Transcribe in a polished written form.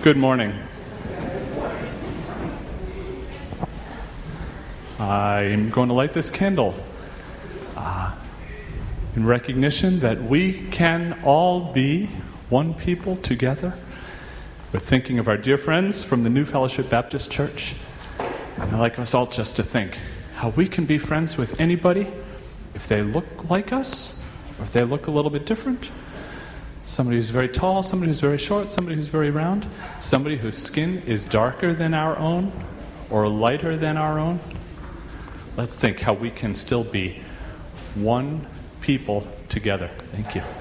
Good morning. I'm going to light this candle in recognition that we can all be one people together. We're thinking of our dear friends from the New Fellowship Baptist Church. And I'd like us all just to think how we can be friends with anybody if they look like us or if they look a little bit different. Somebody who's very tall, somebody who's very short, somebody who's very round, somebody whose skin is darker than our own or lighter than our own. Let's think how we can still be one people together. Thank you.